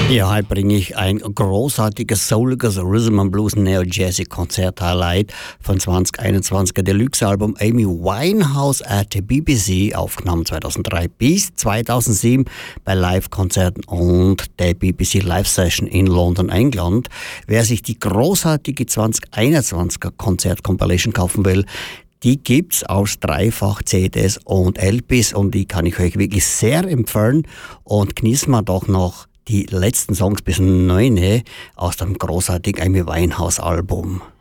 Ja, heute bringe ich ein großartiges, souliges Rhythm and Blues Neo Jazzy Konzert-Highlight von 2021er Deluxe-Album Amy Winehouse at the BBC, aufgenommen 2003 bis 2007 bei Live-Konzerten und der BBC Live-Session in London, England. Wer sich die großartige 2021er Konzert-Compilation kaufen will, die gibt's aus dreifach CDs und LPs und die kann ich euch wirklich sehr empfehlen. Und genießen wir doch noch die letzten Songs bis 9 aus dem großartigen Amy Winehouse Album.